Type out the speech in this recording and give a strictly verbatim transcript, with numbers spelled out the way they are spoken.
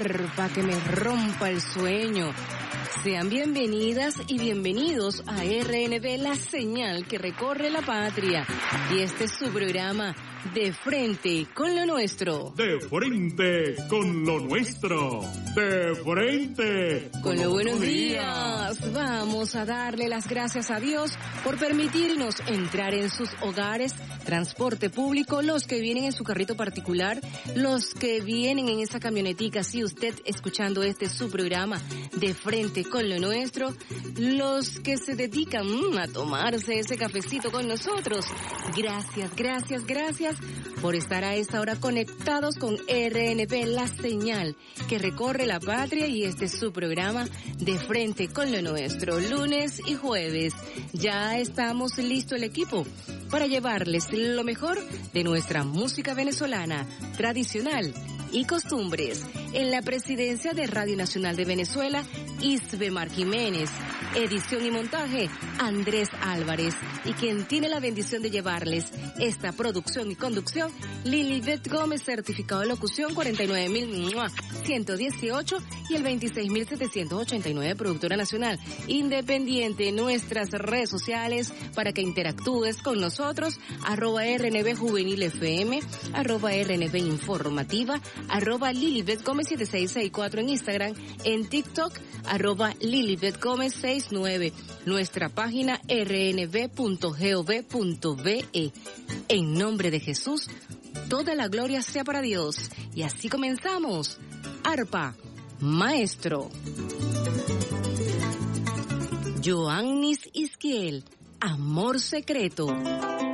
arpa que me rompa el sueño. Sean bienvenidas y bienvenidos a R N V, la señal que recorre la patria. Y este es su programa, De Frente con lo Nuestro. De frente con lo nuestro. De frente con, con lo buenos días. días. Vamos a darle las gracias a Dios por permitirnos entrar en sus hogares, transporte público, los que vienen en su carrito particular, los que vienen en esa camionetica, si usted escuchando este su programa, De Frente con lo Nuestro, los que se dedican mmm, a tomarse ese cafecito con nosotros. Gracias, gracias, gracias por estar a esta hora conectados con R N V, la señal que recorre la patria, y este es su programa De Frente con lo Nuestro, lunes y jueves. Ya estamos listo el equipo para llevarles lo mejor de nuestra música venezolana, tradicional y costumbres. En la presidencia de Radio Nacional de Venezuela, Isbemar Jiménez. Edición y montaje, Andrés Álvarez. Y quien tiene la bendición de llevarles esta producción y conducción, Lilibet Gómez, certificado de locución cuarenta y nueve mil ciento dieciocho y el veintiséis mil setecientos ochenta y nueve, productora nacional independiente. Nuestras redes sociales para que interactúes con nosotros, arroba R N V Juvenil F M, arroba R N V Informativa, arroba Lilibet Gómez siete seis seis cuatro en Instagram, en TikTok, arroba Lilibet Gómez sesenta y nueve, nuestra página r n v punto gov punto v e. En nombre de Jesús, toda la gloria sea para Dios. Y así comenzamos. Arpa, maestro. Joannis Isquiel, Amor Secreto.